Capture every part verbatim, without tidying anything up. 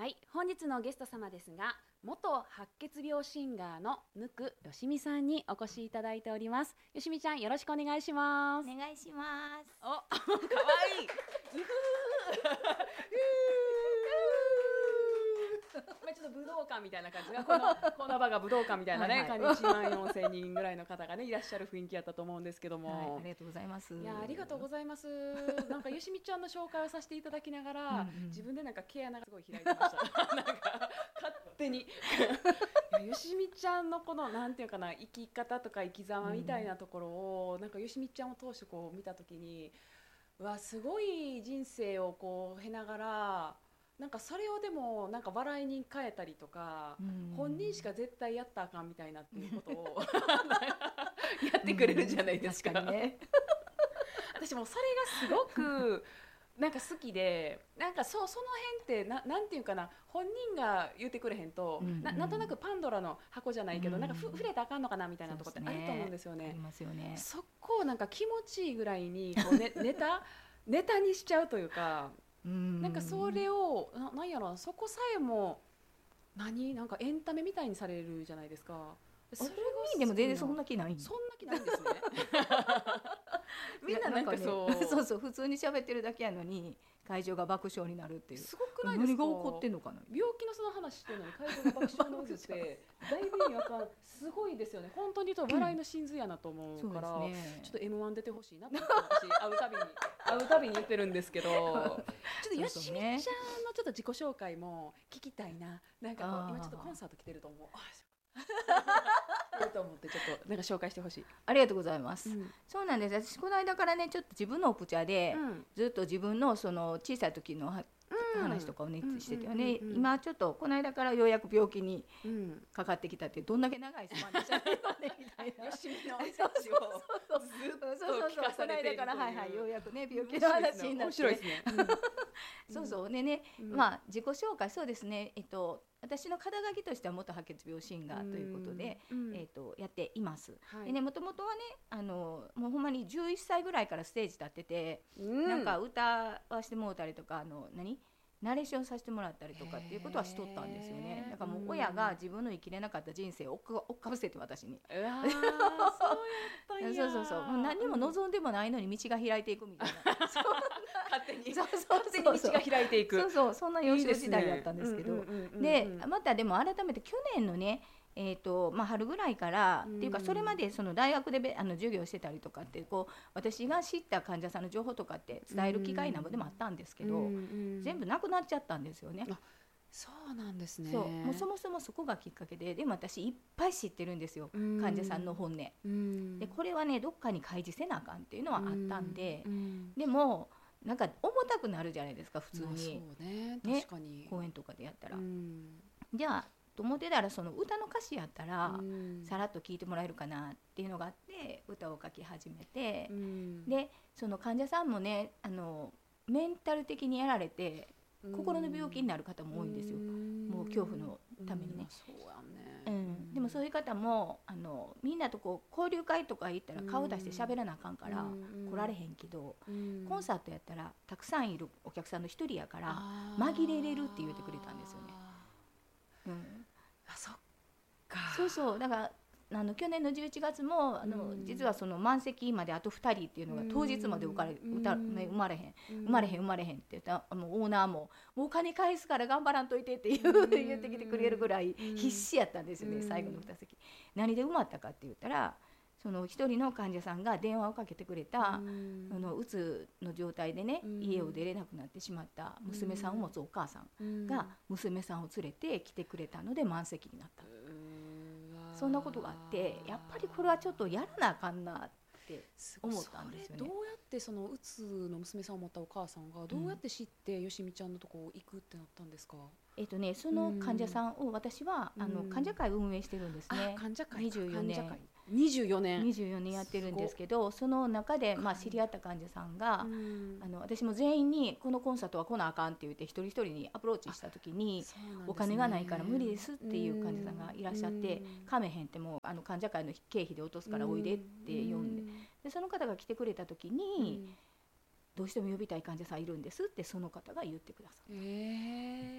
はい、本日のゲスト様ですが、元白血病シンガーのぬくよしみさんにお越しいただいております。よしみちゃん、よろしくお願いします。 お願いします。 お、かわいい。まあちょっと武道館みたいな感じが、このこの場が武道館みたいなね、はいはい、いちまんよんせんにんぐらいの方がねいらっしゃる雰囲気やったと思うんですけども、 はい、ありがとうございます。 いやありがとうございます。なんかよしみちゃんの紹介をさせていただきながら、うん、うん、自分でなんか毛穴がすごい開いてました。なんか勝手によしみちゃんのこのなんていうかな、生き方とか生き様みたいなところを、うん、なんかよしみちゃんを通してこう見たときに、うわすごい人生をこう経ながら。なんかそれをでもなんか笑いに変えたりとか、うん、本人しか絶対やったらあかんみたいなっていうことをやってくれるじゃないですか。うん、確かにね。私もそれがすごくなんか好きで、なんかそうその辺って な, なんていうかな、本人が言ってくれへんと、うんうん、な, なんとなくパンドラの箱じゃないけど、うん、なんかふ触れたらあかんのかなみたいなところってあると思うんですよね。 ありますよね。 そこをなんか気持ちいいぐらいにこう、ね、ネタネタにしちゃうというか。なんかそれを な, なんやろな、そこさえも何なんかエンタメみたいにされるじゃないですか。 それがでも全然そんな気ない。 そんな気ないんですね。みんななんかそう、 ね、そうそう普通に喋ってるだけやのに会場が爆笑になるっていう。 すごくないですか。 何が起こってんのかな。 病気のその話してるのに会場が爆笑の渦ってだいぶ意味わかん。すごいですよね。本当に言うと笑いの真髄やなと思うから、うんね、ちょっと エムワン 出てほしいなって私会うたびに会うたびに言ってるんですけど、ちょっとよしみちゃんのちょっと自己紹介も聞きたいな。なんかこう今ちょっとコンサート来てると思う。と思ってちょっとなんか紹介してほしい。 ありがとうございます、うん、そうなんです。私この間からねちょっと自分のオプチャで、うん、ずっと自分のその小さい時の話とかをね、うん、しててよね、うんうんうん、今ちょっとこの間からようやく病気にかかってきたっていう、どんだけ長いスパンでしゃべるのねみたいな。 よしみの話をずっと聞かされているという。 この間からはいはいようやくね病気の話になって。面白いですね。うん、そうそうでね、うん、まあ自己紹介そうですね、えっと私の肩書きとしては元白血病シンガーということで、うん、えー、とやっています、はい、でね、もともとはねあのもうほんまにじゅういっさいぐらいからステージ立ってて、うん、なんか歌わしてもらったりとか、あの何ナレーションさせてもらったりとかっていうことはしとったんですよね。だからもう親が自分の生きれなかった人生を追っかぶせて私に、 うわそうやったんや。 そうそうそう、もう何も望んでもないのに道が開いていくみたいな勝手にそうそうそう勝手に道が開いていく。 そうそうそんな幼少時代だったんですけど、でまたでも改めて去年のねえーとまあ、春ぐらいから、うん、っていうかそれまでその大学であの授業してたりとかってこう私が知った患者さんの情報とかって伝える機会などでもあったんですけど、うんうん、全部なくなっちゃったんですよね。 あ、そうなんですね。 そうもうそもそもそこがきっかけで、でも私いっぱい知ってるんですよ、うん、患者さんの本音、うん、でこれはねどっかに開示せなあかんっていうのはあったんで、うんうん、でもなんか重たくなるじゃないですか普通に、まあそうね、確かに、 ね、講演とかでやったら、 うん、 じゃあと思ってたらその歌の歌詞やったらさらっと聴いてもらえるかなっていうのがあって歌を書き始めて、うん、でその患者さんもねあのメンタル的にやられて心の病気になる方も多いんですよ、うん、もう恐怖のためにね、 うん、そうやね、 うん、でもそういう方もあのみんなとこう交流会とか行ったら顔出して喋らなあかんから来られへんけど、うん、コンサートやったらたくさんいるお客さんの一人やから紛れれるって言ってくれたんですよね。うん、 あそっか。 そうそうだからあの去年のじゅういちがつもあの、うん、実はその満席まであとふたりっていうのが当日まで受かれ、うん、歌生まれへん、うん、生まれへん生まれへんって言ったらもうオーナーももうお金返すから頑張らんといてって言う、うん、言ってきてくれるぐらい必死やったんですよね、うん、最後のに席。何で埋まったかって言ったらその一人の患者さんが電話をかけてくれた、うん、あのうつの状態でね、うん、家を出れなくなってしまった娘さんを持つお母さんが娘さんを連れて来てくれたので満席になった、うん、そんなことがあってやっぱりこれはちょっとやらなあかんなって思ったんですよね。 どうやってそのうつの娘さんを持ったお母さんがどうやって知ってよしみちゃんのとこ行くってなったんですか？ えっとね、その患者さんを私は、うん、あの患者会を運営してるんですね。 患者会にじゅうよねんにじゅうよねんにじゅうよねんやってるんですけど、その中で、まあ、知り合った患者さんが、うん、あの私も全員にこのコンサートは来なあかんって言って一人一人にアプローチした時に、ね、お金がないから無理ですっていう患者さんがいらっしゃって、うん、かめへんってもうあの患者会の経費で落とすからおいでって呼んで、うん、でその方が来てくれた時に、うん、どうしても呼びたい患者さんいるんですってその方が言ってくださった。 へー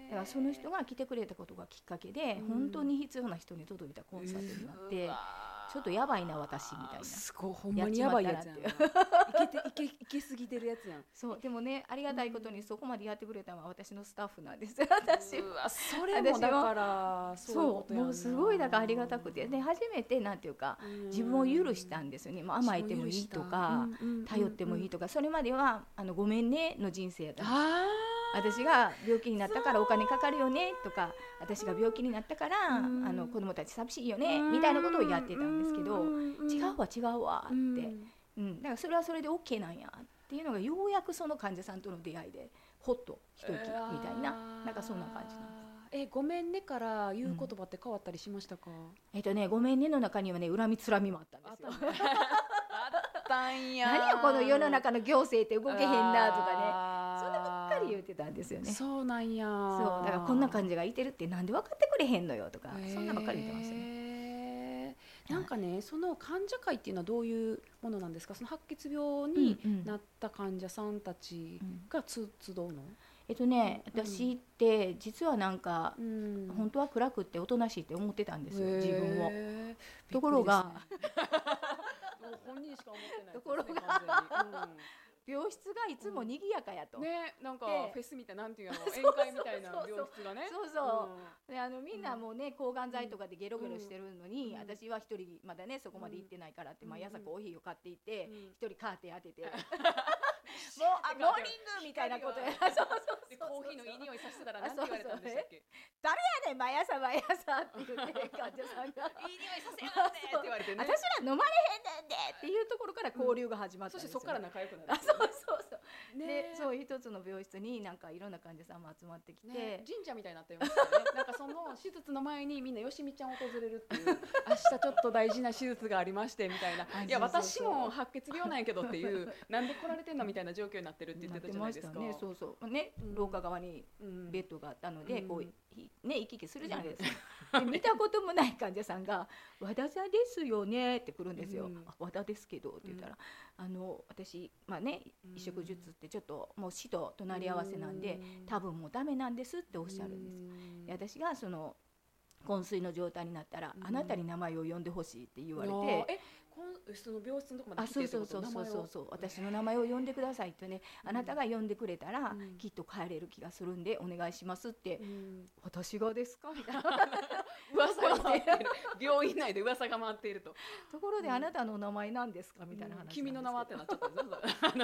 だからその人が来てくれたことがきっかけで、うん、本当に必要な人に届いたコンサートになって、ちょっとやばいな私みたいな、 すごいほんまにやばいやつやんいけていけいけすぎてるやつやん。 そうでもね、ありがたいことにそこまでやってくれたのは私のスタッフなんです私。 うわそれもだからそうもうすごいだからありがたくて、で初めてなんていうか自分を許したんですよね。もう甘えてもいいとか頼ってもいいとか、それまではあのごめんねの人生やったんです。私が病気になったからお金かかるよねとか、私が病気になったからあの子供たち寂しいよねみたいなことをやってたんですけど、違うわ違うわって、うん、だからそれはそれで OK なんやっていうのがようやくその患者さんとの出会いでほっと一息みたいな、なんかそんな感じなんです。 えごめんねから言う言葉って変わったりしましたか？うん、 えっとねごめんねの中にはね恨みつらみもあったんですよ。あったんや。 何よこの世の中の行政って動けへんなとかね、そんなばっかり言ってたんですよね。 そうなんや。 そうだからこんな患者がいてるってなんで分かってくれへんのよとか、そんなばっかり言ってましたね。 なんかね、その患者会っていうのはどういうものなんですか？その白血病になった患者さんたちがつ集うの？ えっとね、私って実はなんか、うん、本当は暗くっておとなしいって思ってたんですよ、自分を。ところが本人しか思ってない。 ところが病室がいつも賑やかやと、 うん、ね、なんかフェスみたいな、なんていうの宴会みたいな病室がね、 そうそう、であのみんなもうね抗がん剤とかでゲロゲロしてるのに、うん、私は一人まだねそこまで行ってないからって、うん、毎朝コーヒーを買っていって一、うん、人カーテン当ててもうあモーニングみたいなことやそうそうでコーヒーのいい匂いさせてたら何て言われたんでしたっけ？ 誰やねん毎朝毎朝って言って患者さんがいい匂いさせやがってって言われてね、 私ら飲まれへんねんでっていうところから交流が始まったんですよ、 そしてそこから仲良くなる。 そうそうそう、ね、でそういう一つの病室になんかいろんな患者さんも集まってきて、 ね、神社みたいになってましたよね。なんかその手術の前にみんなよしみちゃんを訪れるっていう明日ちょっと大事な手術がありましてみたいな、いや私も白血病なんやけどっていうなんで来られてんのみたいな状況になってるって言ってたじゃないですか。 ね、そうそうね、うん、廊下側にベッドがあったので、うん、こうね行き来するじゃないですか、うん、で見たこともない患者さんが「和田さんですよね」って来るんですよ、うん、あ和田ですけどって言ったら、うん、あの私まあね移植術ってちょっともう死と隣り合わせなんで、うん、多分もうダメなんですっておっしゃるんですよ。で私がその昏睡の状態になったら、うん、あなたに名前を呼んでほしいって言われて、 えその病室のとこまで来てってこと？そうそうそうそうそう、私の名前を呼んでくださいってね、うん、あなたが呼んでくれたら、うん、きっと帰れる気がするんでお願いしますって、うん、私がですかみたいな噂が回っている病院内で噂が回っているとところで、うん、あなたの名前なんですかみたいな話なんですけど、 君の名はってなっちゃったんですよ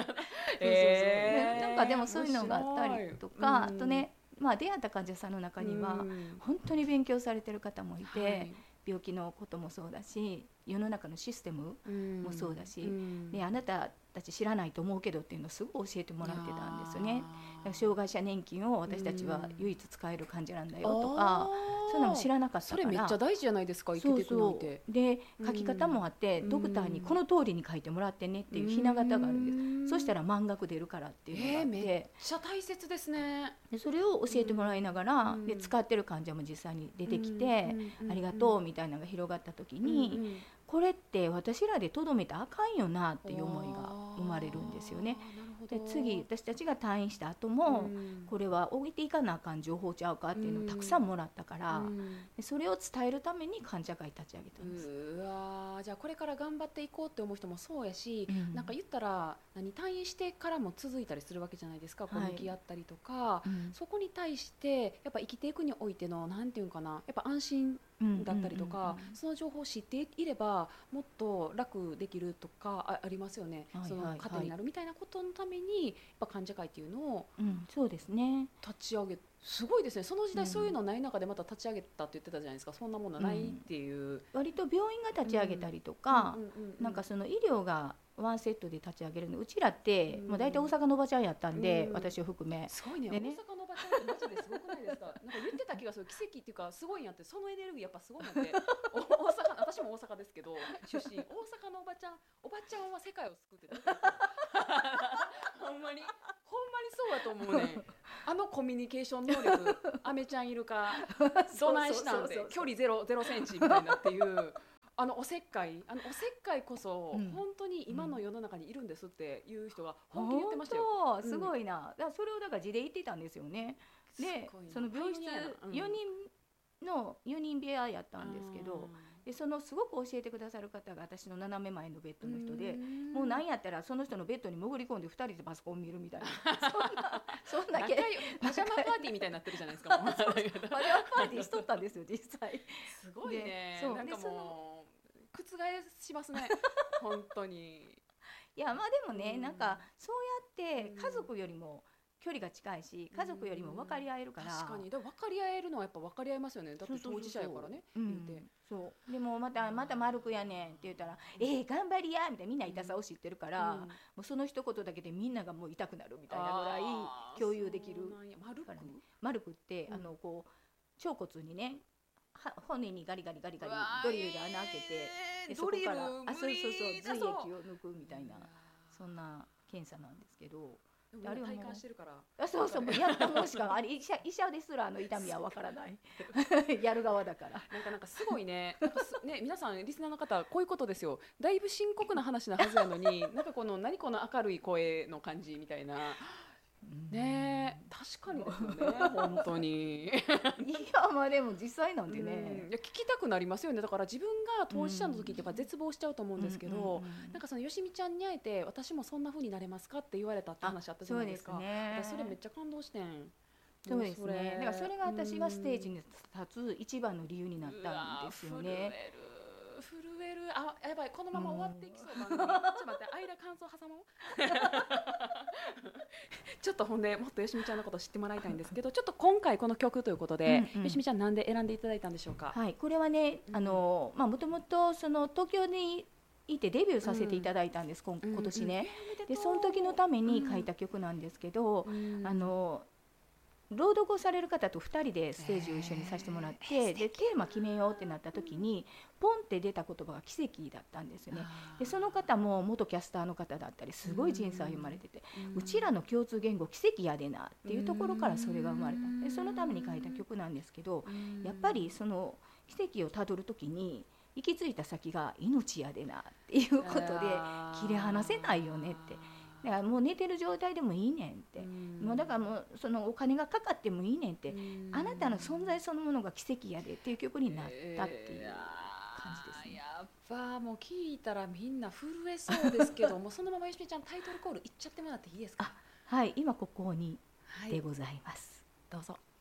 なんかでもそういうのがあったりとか、あとね、まあ、出会った患者さんの中には本当に勉強されてる方もいて、はい、病気のこともそうだし世の中のシステムもそうだし、うん、であなたたち知らないと思うけどっていうのをすごい教えてもらってたんですよね。障害者年金を私たちは唯一使える患者なんだよとか、うん、そういうのも知らなかったから。 それめっちゃ大事じゃないですか、生きていくなんて。 そうそうで書き方もあって、うん、ドクターにこの通りに書いてもらってねっていうひな形があるんです、うん、そしたら満額出るからっていうのがあって、 えー、めっちゃ大切ですね。 でそれを教えてもらいながら、うん、で使ってる患者も実際に出てきて、うん、ありがとうみたいなのが広がった時に、うんうん、これって私らでとどめたらあかんよなっていう思いが生まれるんですよね。で次私たちが退院した後も、うん、これは置いていかなあかん情報ちゃうかっていうのをたくさんもらったから、うん、でそれを伝えるために患者会立ち上げたんです。 うわじゃあこれから頑張っていこうって思う人もそうやし、うん、なんか言ったら何退院してからも続いたりするわけじゃないですか、こう向き合ったりとか、はいうん、そこに対してやっぱ生きていくにおいてのなんていうかな、やっぱ安心だったりとか、その情報を知っていればもっと楽できるとか あ, ありますよね、はいはいはい、その糧になるみたいなことのためにやっぱ患者会っていうのを、 うん、そうですね、 立ち上げすごいですね。その時代そういうのない中でまた立ち上げたって言ってたじゃないですか、そんなものないっていう、うん、 割と病院が立ち上げたりとか、なんかその医療がワンセットで立ち上げるの、うちらって、うん、もう大体大阪のおばちゃんやったんで、うん、私を含めすごい ね, ね大阪のおばちゃんってマジですごくないですかなんか言ってた気がする、奇跡っていうかすごいんやって、そのエネルギーやっぱすごいなって大阪、私も大阪ですけど出身、大阪のおばちゃんおばちゃんは世界を救ってたほんまにほんまにそうだと思うねあのコミュニケーション能力アメちゃんいるかどないしたんで距離ゼロゼロセンチみたいなっていうあのおせっかいあのおせっかいこそ、 うん本当に今の世の中にいるんですっていう人が本気で言ってましたよ。 本当すごいな、だからそれをだから字で言ってたんですよね。で、その病室よにんのよにん部屋やったんですけど、でそのすごく教えてくださる方が私の斜め前のベッドの人で、もう何やったらその人のベッドに潜り込んでふたりでパソコン見るみたいなそんなそんだけパジャマパーティーみたいになってるじゃないですか。もうパジャマパーティーしとったんですよ実際。 すごいね。 そうなんかもう覆しますね本当に。 いやまあでもね、 うんなんかそうやって家族よりも距離が近いし、家族よりも分かり合えるから、 確かにでも分かり合えるのはやっぱ分かり合えますよね。だって当事者やからね。 うん言うてそうでもまたまた丸くやねんって言ったら「えー、頑張りや」みたいな、みんな痛さを知ってるから、 うんもうその一言だけでみんながもう痛くなるみたいなぐらい共有できる丸くからね。丸くって、 うん、 あのこう腸骨にねは骨にガリガリガリガリうわードリルで穴開けて、 えーでそこからドリルあそうそうそう無理髄液だを抜くみたいな、 うわそんな検査なんですけど。 でもみんな体感してるから。 あそうそう、もうやったもんしかあれ医者医者ですらあの痛みはわからないやる側だから。 なんかなんかすごいね。なんかすね、皆さんリスナーの方こういうことですよ。だいぶ深刻な話なはずやのに、なんかこの何この明るい声の感じみたいな。ねえ、確かにですよね。本当に。 いやまあでも実際なんでうんねい。や聞きたくなりますよね。だから自分が当事者の時ってやっぱ絶望しちゃうと思うんですけど、 うんうんうんなんかそのよしみちゃんに会えて私もそんな風になれますかって言われたって話あったじゃないですか。 そうですね。 私それめっちゃ感動してん。 そうですもうね。だからそれが私がステージうんに立つ一番の理由になったんですよね。 うわー震える震える。あやばい、このまま終わっていきそう番組。ちょっと待って間感想挟もう。ちょっとほんでもっとよしみちゃんのこと知ってもらいたいんですけど、ちょっと今回この曲ということで、 うんうんよしみちゃんなんで選んでいただいたんでしょうか。 はい、これはね、 うんあのまあもともとその東京にいてデビューさせていただいたんです、今今年ね。でその時のために書いた曲なんですけど、 うんあの朗読をされる方とふたりでステージを一緒にさせてもらって、でテーマ決めようってなった時にポンって出た言葉が奇跡だったんですよね。でその方も元キャスターの方だったりすごい人生歩まれてて、うちらの共通言語奇跡やでなっていうところからそれが生まれた。でそのために書いた曲なんですけど、やっぱりその奇跡をたどる時に行き着いた先が命やでなっていうことで切り離せないよねって。だからもう寝てる状態でもいいねんって、もうだからもうそのお金がかかってもいいねんって、あなたの存在そのものが奇跡やでっていう曲になったっていう感じですね。 やっぱもう聞いたらみんな震えそうですけどもうそのままよしみちゃんタイトルコールいっちゃってもらっていいですか。 あ、はい、今ここにはい、 でございます。 どうぞ。